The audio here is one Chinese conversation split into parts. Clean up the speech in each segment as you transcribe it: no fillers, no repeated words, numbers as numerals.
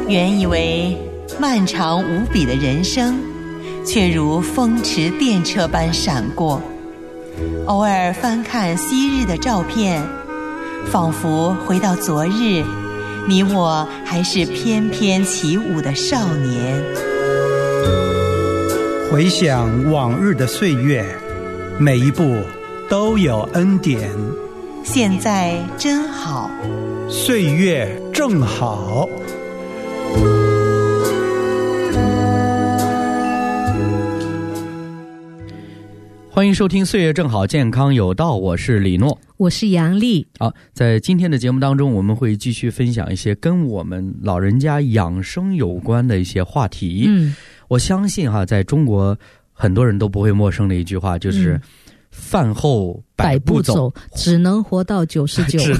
原以为漫长无比的人生，却如风驰电掣般闪过。偶尔翻看昔日的照片，仿佛回到昨日，你我还是翩翩起舞的少年。 回想往日的岁月，每一步都有恩典。 现在真好， 岁月正好。 欢迎收听岁月正好健康有道，我是李诺， 我是杨丽。 在今天的节目当中，我们会继续分享一些跟我们老人家养生有关的一些话题。我相信在中国很多人都不会陌生的一句话，就是饭后百步走， 只能活到99。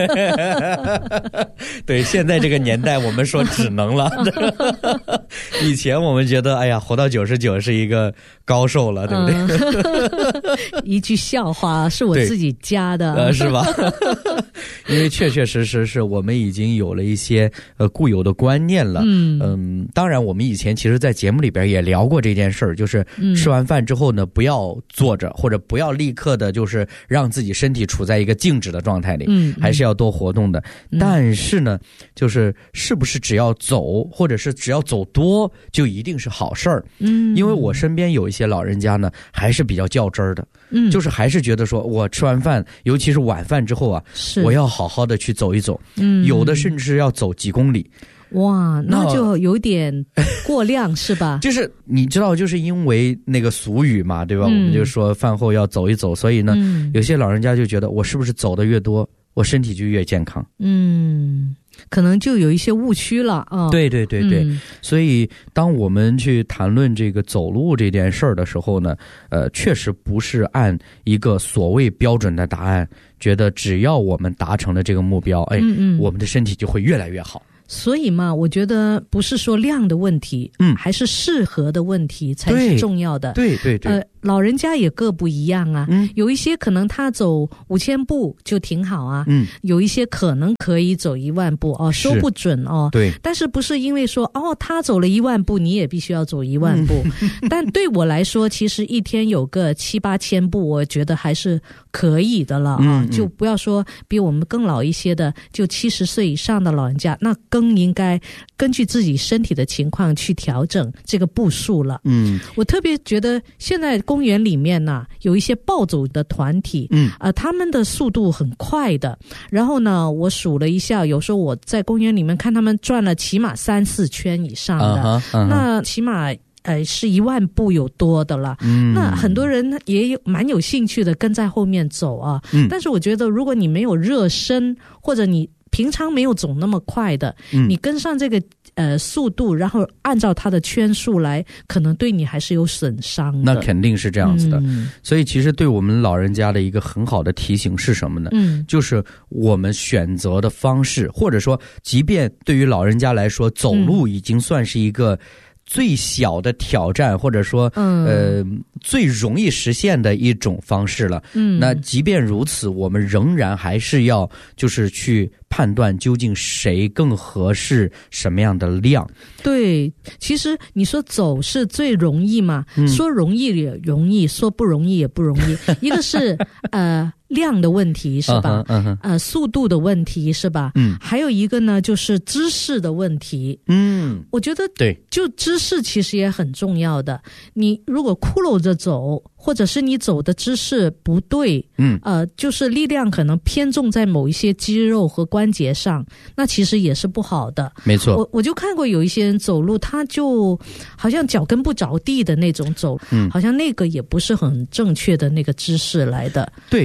对，现在这个年代我们说只能了。以前我们觉得哎呀，活到99是一个高寿了，对不对？ 一句笑话是我自己加的， 是吧？因为确确实实是我们已经有了一些固有的观念了。当然我们以前其实在节目里边也聊过这件事儿，就是吃完饭之后呢，不要坐着，或者不要立刻的就是让自己身体处在一个静止的状态里，还是要多活动的。但是呢，就是是不是只要走，或者是只要走多就一定是好事儿？因为我身边有一些老人家呢，还是比较较真儿的，就是还是觉得说我吃完饭，尤其是晚饭之后啊，我要好好的去走一走，有的甚至要走几公里。 哇，那就有点过量是吧？ 就是你知道，就是因为那个俗语嘛，对吧？我们就说饭后要走一走，所以呢，有些老人家就觉得我是不是走得越多，我身体就越健康。 可能就有一些误区了啊。 对对对对，所以当我们去谈论这个走路这件事儿的时候呢，确实不是按一个所谓标准的答案，觉得只要我们达成了这个目标，我们的身体就会越来越好。 所以嘛，我觉得不是说量的问题，还是适合的问题才是重要的。 对对对。 老人家也各不一样啊，有一些可能他走5000步就挺好啊，有一些可能可以走10000步哦，说不准哦。 对。 但是不是因为说他走了10000步，你也必须要走10000步？但对我来说，其实一天有个7-8千步，我觉得还是可以的了啊。就不要说比我们更老一些的，就70岁以上的老人家，那更应该根据自己身体的情况去调整这个步数了。我特别觉得现在公园里面呢，有一些暴走的团体，他们的速度很快的。然后呢，我数了一下，有时候我在公园里面看他们转了起码3-4圈以上的，那起码是10000步有多的了。那很多人也蛮有兴趣的跟在后面走啊。但是我觉得如果你没有热身，或者你平常没有走那么快的，你跟上这个速度，然后按照它的圈数来，可能对你还是有损伤的。 那肯定是这样子的。所以其实对我们老人家的一个很好的提醒是什么呢？就是我们选择的方式，或者说即便对于老人家来说，走路已经算是一个最小的挑战，或者说最容易实现的一种方式了。那即便如此，我们仍然还是要就是去判断究竟谁更合适什么样的量。对， 其实你说走是最容易嘛，说容易也容易，说不容易也不容易。一个是量的问题是吧？速度的问题是吧？还有一个呢就是姿势的问题。我觉得对，就姿势其实也很重要的。你如果佝偻着走，或者是你走的姿势不对，就是力量可能偏重在某一些肌肉和关节上，那其实也是不好的。没错，我就看过有一些人走路，他就好像脚跟不着地的那种走，好像那个也不是很正确的那个姿势来的。对。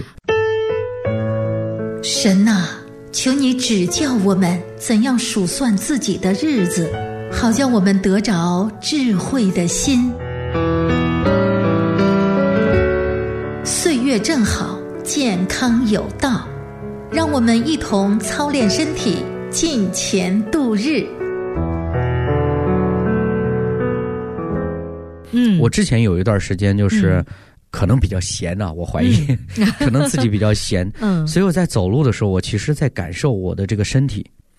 神啊，求你指教我们怎样数算自己的日子，好叫我们得着智慧的心。岁月正好，健康有道，让我们一同操练身体，尽前度日。 我之前有一段时间就是可能比较闲啊，我怀疑可能自己比较闲，所以我在走路的时候，我其实在感受我的这个身体。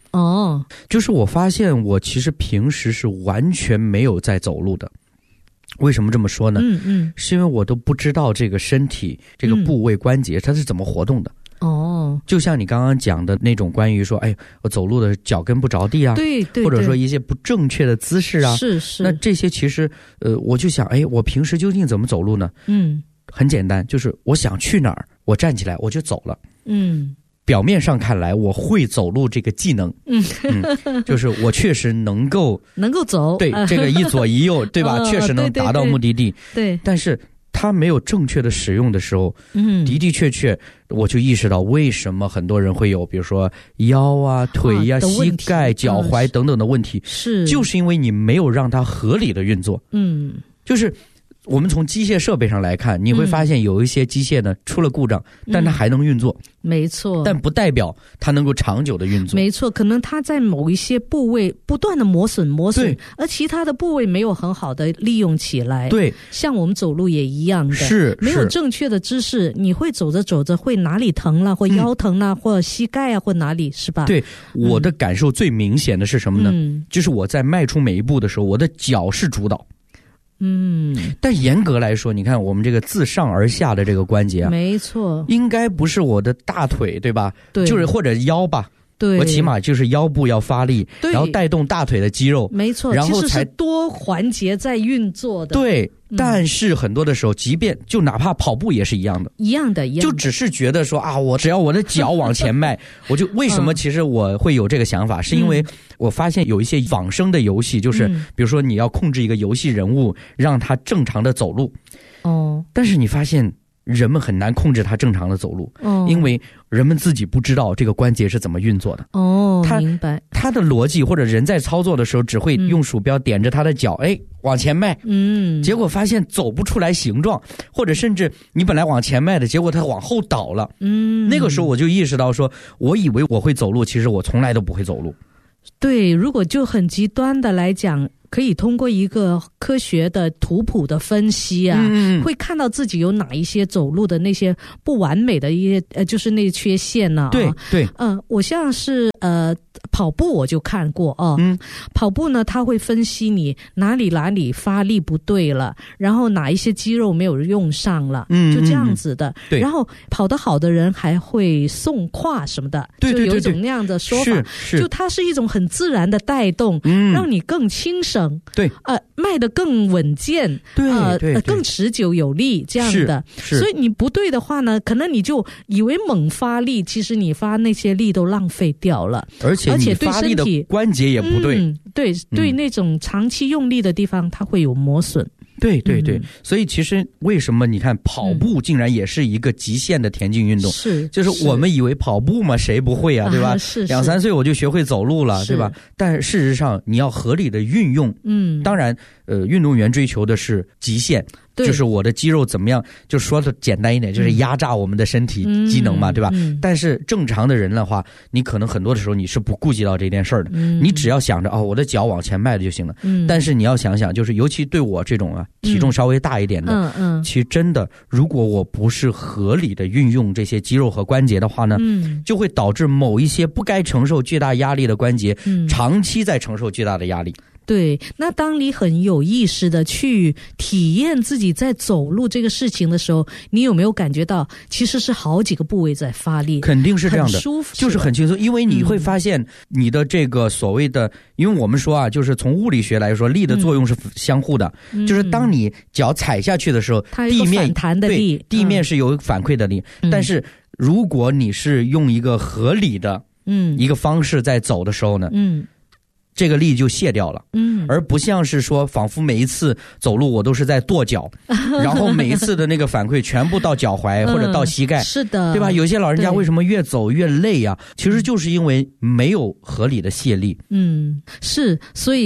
哦， 就是我发现我其实平时是完全没有在走路的。为什么这么说呢？是因为我都不知道这个身体这个部位关节它是怎么活动的。 哦， 就像你刚刚讲的那种关于说，哎，我走路的脚跟不着地啊， 对， 或者说一些不正确的姿势啊， 是。 那这些其实，我就想，哎，我平时究竟怎么走路呢？很简单，就是我想去哪儿，我站起来我就走了。表面上看来我会走路这个技能，就是我确实能够走， 对，这个一左一右，对吧？确实能达到目的地， 对。 但是它没有正确的使用的时候，的确，我就意识到为什么很多人会有，比如说腰啊、腿呀、膝盖、脚踝等等的问题，就是因为你没有让它合理的运作。就是我们从机械设备上来看，你会发现有一些机械呢出了故障，但它还能运作， 没错， 但不代表它能够长久的运作， 没错，可能它在某一些部位不断的磨损，而其他的部位没有很好的利用起来。 对， 像我们走路也一样的， 是没有正确的姿势，你会走着会哪里疼了，或腰疼了，或膝盖啊，或哪里，是吧？ 对，我的感受最明显的是什么呢？就是我在迈出每一步的时候，我的脚是主导。但严格来说，你看我们这个自上而下的这个关节啊， 没错， 应该不是我的大腿，对吧？ 对， 就是或者腰吧。对，我起码就是腰部要发力，然后带动大腿的肌肉， 没错， 然后才其实是多环节在运作的。 对，但是很多的时候，即便就哪怕跑步也是一样的，就只是觉得说啊，我只要我的脚往前迈，我就为什么其实我会有这个想法，是因为我发现有一些仿生的游戏，就是比如说你要控制一个游戏人物，让他正常的走路，但是你发现人们很难控制他正常的走路，因为人们自己不知道这个关节是怎么运作的。 明白。 他的逻辑或者人在操作的时候，只会用鼠标点着他的脚，往前迈，结果发现走不出来形状，或者甚至你本来往前迈的，结果他往后倒了。那个时候我就意识到说，我以为我会走路，其实我从来都不会走路。 对，如果就很极端的来讲，可以通过一个科学的图谱的分析啊，会看到自己有哪一些走路的那些不完美的一些就是那些缺陷呢。 对， 我像是跑步我就看过跑步呢，它会分析你哪里发力不对了，然后哪一些肌肉没有用上了，就这样子的。 对， 然后跑得好的人还会送胯什么的， 对， 就有一种那样的说法，就它是一种很自然的带动，让你更轻省， 对， 迈得更稳健， 对， 更持久有力这样的。所以你不对的话呢，可能你就以为猛发力，其实你发那些力都浪费掉了， 而且你发力的关节也不对， 对那种长期用力的地方，它会有磨损。 对，所以其实为什么你看跑步竟然也是一个极限的田径运动，就是我们以为跑步嘛谁不会啊，对吧？2-3岁我就学会走路了，对吧？但事实上你要合理的运用，当然运动员追求的是极限，就是我的肌肉怎么样，就说的简单一点，就是压榨我们的身体机能嘛，对吧？但是正常的人的话，你可能很多的时候你是不顾及到这件事儿的，你只要想着我的脚往前迈的就行了。但是你要想想，就是尤其对我这种体重稍微大一点的，其实真的，如果我不是合理的运用这些肌肉和关节的话呢，就会导致某一些不该承受巨大压力的关节，长期在承受巨大的压力。 对，那当你很有意识的去体验自己在走路这个事情的时候，你有没有感觉到其实是好几个部位在发力？肯定是这样的，很舒服， 就是很轻松。因为你会发现你的这个所谓的，因为我们说就是从物理学来说，力的作用是相互的，就是当你脚踩下去的时候，地面反弹的力， 地面是有反馈的力，但是如果你是用一个合理的一个方式在走的时候呢，这个力就卸掉了，而不像是说仿佛每一次走路我都是在跺脚，然后每一次的那个反馈全部到脚踝或者到膝盖， 是的， 对吧？有些老人家为什么越走越累啊？其实就是因为没有合理的卸力。 是，所以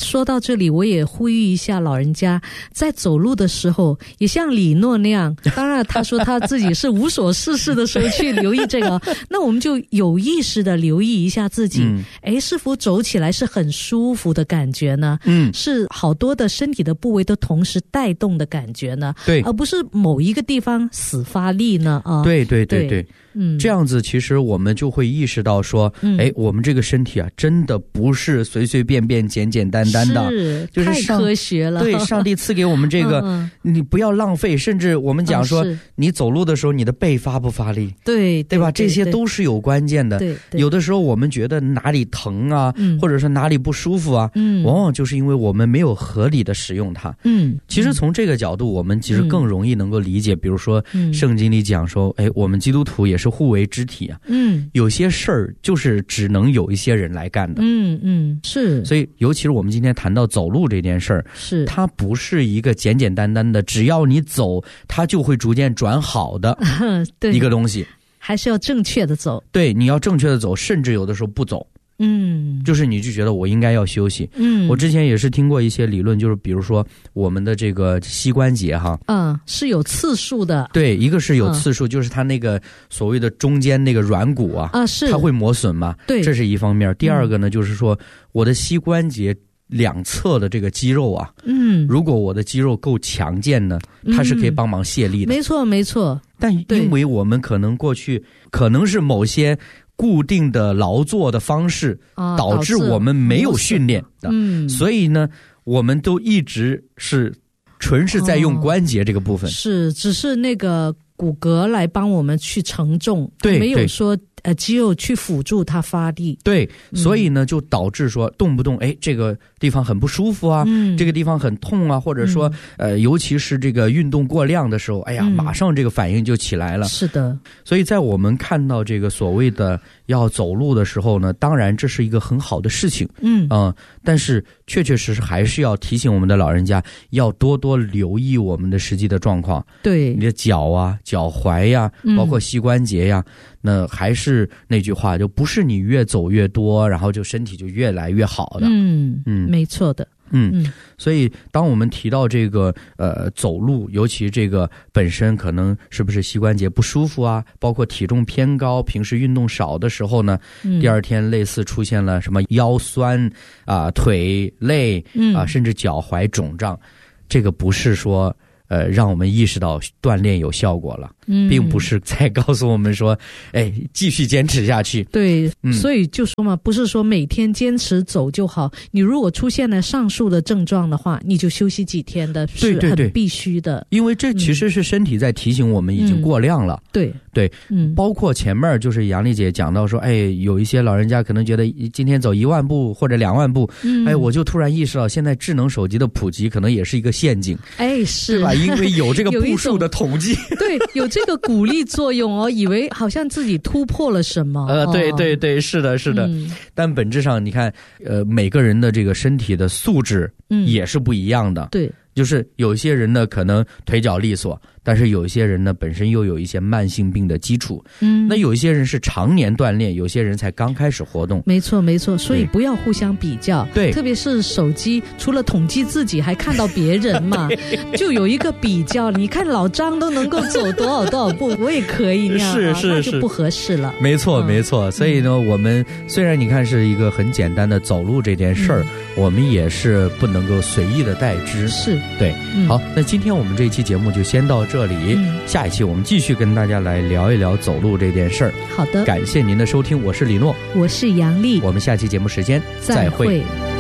说到这里，我也呼吁一下老人家，在走路的时候也像李诺那样，当然他说他自己是无所事事的时候去留意这个那我们就有意识的留意一下自己，是否走起来是很舒服的感觉呢？是好多的身体的部位都同时带动的感觉呢？ 对， 而不是某一个地方死发力呢？ 对，这样子其实我们就会意识到说，我们这个身体啊，真的不是随随便便简简单单的，就是太科学了。 对，上帝赐给我们这个你不要浪费，甚至我们讲说你走路的时候你的背发不发力，对吧？这些都是有关键的。有的时候我们觉得哪里疼啊，或者说哪里不舒服啊，往往就是因为我们没有合理的使用它。其实从这个角度我们其实更容易能够理解，比如说圣经里讲说，我们基督徒也是互为肢体啊，有些事儿就是只能有一些人来干的， 是。 所以尤其是我们今天谈到走路这件事儿，是它不是一个简简单单的只要你走它就会逐渐转好的一个东西， 还是要正确的走。 对，你要正确的走，甚至有的时候不走，就是你就觉得我应该要休息。我之前也是听过一些理论，就是比如说我们的这个膝关节哈， 是有次数的。 对，一个是有次数，就是它那个所谓的中间那个软骨啊，是它会磨损嘛，对，这是一方面。第二个呢，就是说我的膝关节两侧的这个肌肉啊，如果我的肌肉够强健呢，它是可以帮忙卸力的。 没错。 但因为我们可能过去可能是某些固定的劳作的方式，导致我们没有训练的，所以呢，我们都一直是纯是在用关节这个部分， 是只是那个骨骼来帮我们去承重， 对， 没有说肌肉去辅助它发力。 对，所以呢就导致说动不动这个地方很不舒服啊，这个地方很痛啊，或者说尤其是这个运动过量的时候，马上这个反应就起来了。 是的。 所以在我们看到这个所谓的要走路的时候呢，当然这是一个很好的事情，但是确确实实还是要提醒我们的老人家要多多留意我们的实际的状况。对，你的脚啊、脚踝呀，包括膝关节呀，那还是那句话，就不是你越走越多，然后就身体就越来越好的。 没错的。 所以当我们提到这个走路，尤其这个本身可能是不是膝关节不舒服啊，包括体重偏高，平时运动少的时候呢，第二天类似出现了什么腰酸啊、腿累啊，甚至脚踝肿胀，这个不是说让我们意识到锻炼有效果了，并不是在告诉我们说，继续坚持下去。 对，所以就说嘛，不是说每天坚持走就好。你如果出现了上述的症状的话，你就休息几天的，是很必须的。因为这其实是身体在提醒我们已经过量了。对，包括前面就是杨丽姐讲到说，有一些老人家可能觉得今天走1万步或者2万步，我就突然意识到现在智能手机的普及可能也是一个陷阱。 是对吧？因为有这个步数的统计， 对，有这个鼓励作用以为好像自己突破了什么。 对，是的。但本质上你看，每个人的这个身体的素质也是不一样的。对。就是有些人呢可能腿脚利索，但是有一些人呢本身又有一些慢性病的基础。那有一些人是常年锻炼，有些人才刚开始活动。 没错，所以不要互相比较。对，特别是手机，除了统计自己，还看到别人嘛，就有一个比较。你看老张都能够走多少步，我也可以那样，那就不合适了。 没错。所以呢，我们虽然你看是一个很简单的走路这件事儿，我们也是不能够随意的代之。是。对，好，那今天我们这一期节目就先到这里，下一期我们继续跟大家来聊一聊走路这件事儿。 好的， 感谢您的收听，我是李诺， 我是杨丽， 我们下期节目时间再会。